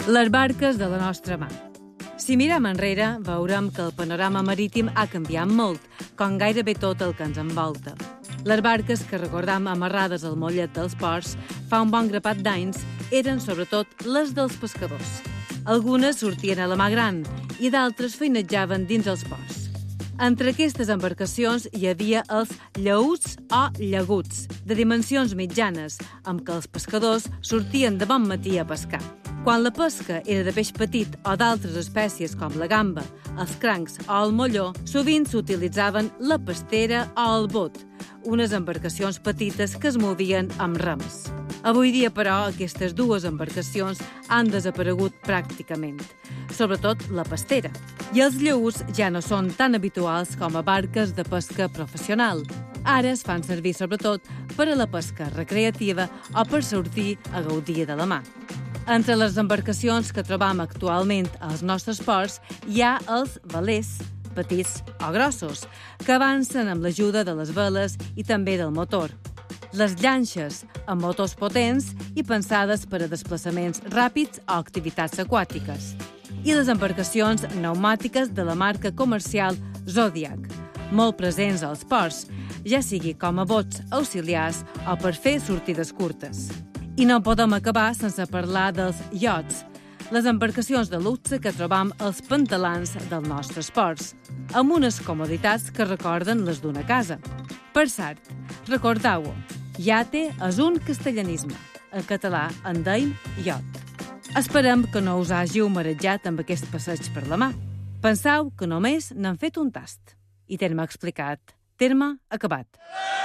Les barques de la nostra mà. Si mirem enrere, veurem que el panorama marítim ha canviat molt, com gairebé tot el que ens envolta. Les barques que recordam amarrades al mollet dels ports fa un bon grapat d'anys eren sobretot les dels pescadors. Algunes sortien a la mar gran i d'altres feinejaven dins els ports. Entre aquestes embarcacions hi havia els llaüts o llaguts, de dimensions mitjanes, amb què els pescadors sortien de bon matí a pescar. Quan la pesca era de peix petit o d'altres espècies com la gamba, els crancs o el molló, sovint s'utilitzaven la pastera o el bot, unes embarcacions petites que es movien amb rems. Avui dia, però, aquestes dues embarcacions han desaparegut pràcticament, sobretot la pastera. I els llaüts ja no són tan habituals com a barques de pesca professional. Ara es fan servir sobretot per a la pesca recreativa o per sortir a gaudir de la mar. Entre les embarcacions que trobam actualment als nostres ports hi ha els velers, petits o grossos, que avancen amb l'ajuda de les veles i també del motor. Les llanxes, amb motors potents i pensades per a desplaçaments ràpids o activitats aquàtiques. I les embarcacions pneumàtiques de la marca comercial Zodiac, molt presents als ports, ja sigui com a bots auxiliars o per fer sortides curtes. I no podem acabar sense parlar dels yachts, les embarcacions de luxe que trobam als pantalans dels nostres ports, amb unes comoditats que recorden les d'una casa. Per cert, recordeu-ho, iate és un castellanisme. En català en deim yacht. Esperem que no us hàgiu marejat amb aquest passeig per la mar. Penseu que només n'han fet un tast. I terme explicat, terme acabat.